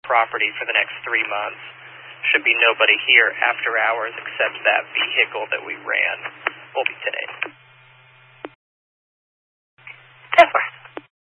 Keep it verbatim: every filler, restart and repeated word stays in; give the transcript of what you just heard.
property for the next three months. Should be nobody here after hours except that vehicle that we ran will be today.